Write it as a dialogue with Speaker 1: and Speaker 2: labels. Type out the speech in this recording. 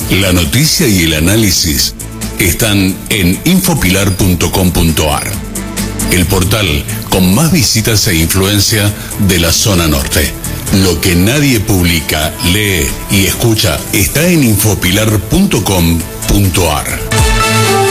Speaker 1: La noticia y el análisis están en infopilar.com.ar, el portal con más visitas e influencia de la zona norte. Lo que nadie publica, lee y escucha está en infopilar.com.ar.